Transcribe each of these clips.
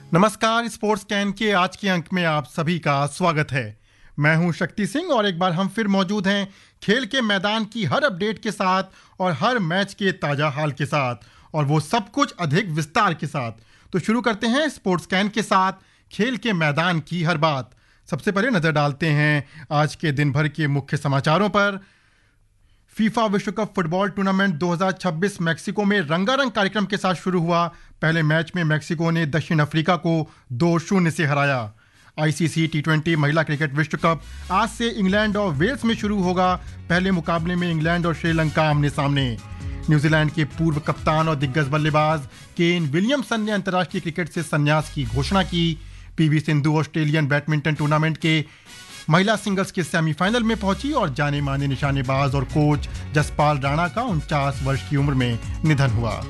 नमस्कार, sports can के आज के अंक में आप सभी का स्वागत है। मैं हूं शक्ति सिंह और एक बार हम फिर मौजूद हैं खेल के मैदान की हर अपडेट के साथ और हर मैच के ताजा हाल के साथ, और वो सब कुछ अधिक विस्तार के साथ। तो शुरू करते हैं स्पोर्ट्स कैन के साथ खेल के मैदान की हर बात। सबसे पहले नजर डालते हैं आज के दिन भर के मुख्य समाचारों पर। फीफा विश्व कप फुटबॉल टूर्नामेंट 2026 मैक्सिको में रंगारंग कार्यक्रम के साथ शुरू हुआ। पहले मैच में मैक्सिको ने दक्षिण अफ्रीका को 2-0 से हराया। आईसीसी टी20 महिला क्रिकेट विश्व कप आज से इंग्लैंड और वेल्स में शुरू होगा। पहले मुकाबले में इंग्लैंड और श्रीलंका आमने सामने। न्यूजीलैंड के पूर्व कप्तान और दिग्गज बल्लेबाज केन विलियमसन ने अंतर्राष्ट्रीय क्रिकेट से संन्यास की घोषणा की। PV Sindhu Australian badminton tournament के महिला सिंगल्स के सेमीफाइनल में पहुंची और जाने माने निशानेबाज और कोच जसपाल राणा का 49 वर्ष की उम्र में निधन हुआ।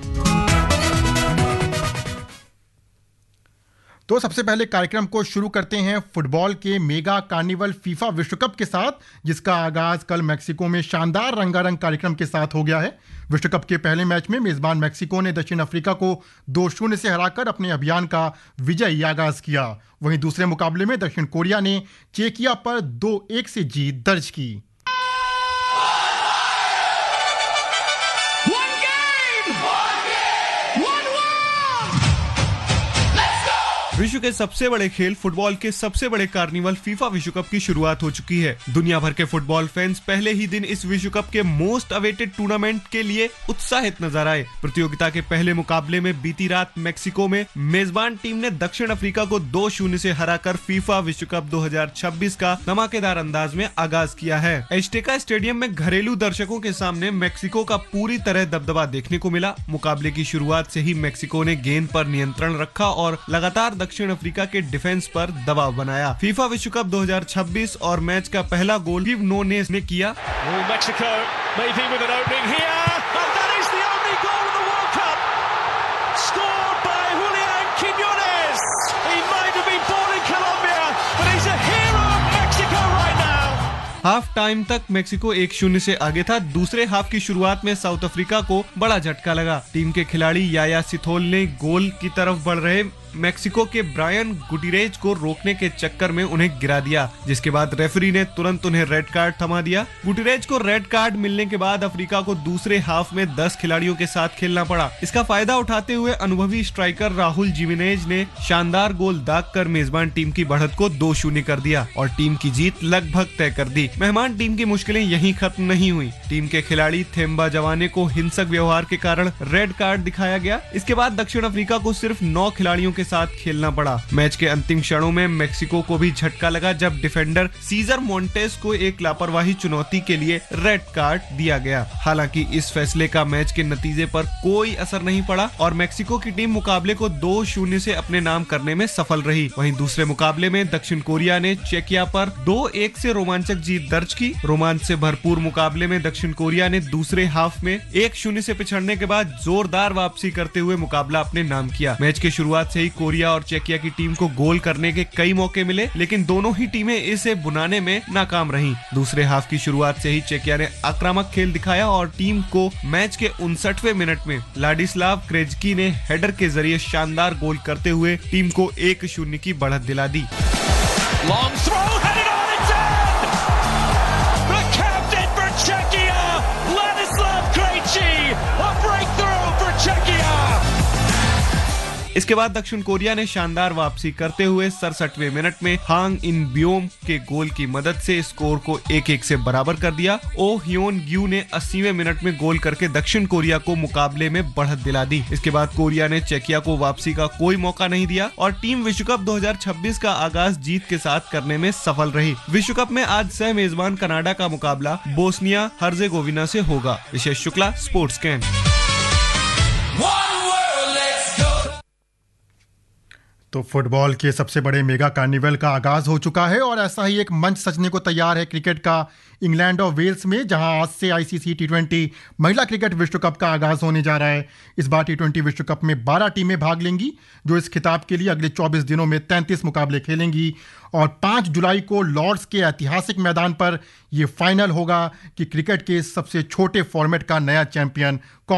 तो सबसे पहले कार्यक्रम को शुरू करते हैं फुटबॉल के मेगा कार्निवल फीफा विश्व कप के साथ, जिसका आगाज कल मैक्सिको में शानदार रंगारंग कार्यक्रम के साथ हो गया है। विश्व कप के पहले मैच में मेजबान मैक्सिको ने दक्षिण अफ्रीका को 2-0 से हराकर अपने अभियान का विजयी आगाज किया। वहीं दूसरे मुकाबले में दक्षिण कोरिया ने चेकिया पर 2-1 से जीत दर्ज की। विश्व के सबसे बड़े खेल फुटबॉल के सबसे बड़े कार्निवल फीफा विश्व कप की शुरुआत हो चुकी है। दुनिया भर के फुटबॉल फैंस पहले ही दिन इस विश्व कप के मोस्ट अवेटेड टूर्नामेंट के लिए उत्साहित नजर आए। प्रतियोगिता के पहले मुकाबले में बीती रात मैक्सिको में मेजबान टीम ने दक्षिण अफ्रीका को 2-0 से हराकर फीफा विश्व कप 2026 का धमाकेदार अंदाज में आगाज किया है। एस्टेका स्टेडियम में घरेलू दर्शकों के सामने मैक्सिको का पूरी तरह दबदबा देखने को मिला। मुकाबले की शुरुआत से ही मैक्सिको ने गेंद पर नियंत्रण रखा और लगातार दक्षिण अफ्रीका के डिफेंस पर दबाव बनाया। फीफा विश्व कप 2026 और मैच का पहला गोल गिव नोनेस ने किया। हाफ टाइम तक मैक्सिको 1-0 से आगे था। दूसरे हाफ की शुरुआत में साउथ अफ्रीका को बड़ा झटका लगा। टीम के खिलाड़ी याया सिथोल ने गोल की तरफ बढ़ रहे मैक्सिको के ब्रायन गुटिरेज को रोकने के चक्कर में उन्हें गिरा दिया, जिसके बाद रेफरी ने तुरंत उन्हें रेड कार्ड थमा दिया। गुटिरेज को रेड कार्ड मिलने के बाद अफ्रीका को दूसरे हाफ में 10 खिलाड़ियों के साथ खेलना पड़ा। इसका फायदा उठाते हुए अनुभवी स्ट्राइकर राहुल जिमेनेज ने शानदार गोल दागकर मेजबान टीम की बढ़त को 2-0 कर दिया और टीम की जीत लगभग तय कर दी। मेहमान टीम की मुश्किलें यहीं खत्म नहीं हुई। टीम के खिलाड़ी थेम्बा जवाने को हिंसक व्यवहार के कारण रेड कार्ड दिखाया गया। इसके बाद दक्षिण अफ्रीका को सिर्फ 9 खिलाड़ियों के साथ खेलना पड़ा। मैच के अंतिम क्षणों में मैक्सिको को भी झटका लगा जब डिफेंडर सीजर मोंटेस को एक लापरवाही चुनौती के लिए रेड कार्ड दिया गया। हालांकि इस फैसले का मैच के नतीजे पर कोई असर नहीं पड़ा और मैक्सिको की टीम मुकाबले को 2-0 से अपने नाम करने में सफल रही। वहीं दूसरे मुकाबले में दक्षिण कोरिया ने चेकिया पर 2-1 से रोमांचक जीत दर्ज की। रोमांच से भरपूर मुकाबले में दक्षिण कोरिया ने दूसरे हाफ में 1-0 से पिछड़ने के बाद जोरदार वापसी करते हुए मुकाबला अपने नाम किया। मैच की शुरुआत से ही कोरिया और चेकिया की टीम को गोल करने के कई मौके मिले, लेकिन दोनों ही टीमें इसे बुनाने में नाकाम रहीं। दूसरे हाफ की शुरुआत से ही चेकिया ने आक्रामक खेल दिखाया और टीम को मैच के 59वें मिनट में लाडिस्लाव क्रेजकी ने हेडर के जरिए शानदार गोल करते हुए टीम को 1-0 की बढ़त दिला दी। इसके बाद दक्षिण कोरिया ने शानदार वापसी करते हुए 67वें मिनट में हांग इन ब्योम के गोल की मदद से स्कोर को 1-1 से बराबर कर दिया। ओ ह्योन ग्यू ने 80वें मिनट में गोल करके दक्षिण कोरिया को मुकाबले में बढ़त दिला दी। इसके बाद कोरिया ने चेकिया को वापसी का कोई मौका नहीं दिया और टीम विश्व कप 2026 का आगाज जीत के साथ करने में सफल रही। विश्व कप में आज सह मेजबान कनाडा का मुकाबला बोस्निया हर्जेगोविना से होगा। विशेष शुक्ला, स्पोर्ट्स कैन। तो फुटबॉल के सबसे बड़े मेगा कार्निवल का आगाज हो चुका है और ऐसा ही एक मंच सजने को तैयार है क्रिकेट का इंग्लैंड और वेल्स में, जहां आज से आईसीसी टी20 महिला क्रिकेट विश्व कप का आगाज होने जा रहा है। इस बार टी20 विश्व कप में 12 टीमें भाग लेंगी, जो इस खिताब के लिए अगले 24 दिनों में 33 मुकाबले खेलेंगी और 5 जुलाई को लॉर्ड्स के ऐतिहासिक मैदान पर यह फाइनल होगा कि क्रिकेट के सबसे छोटे फॉर्मेट का नया चैंपियन कौन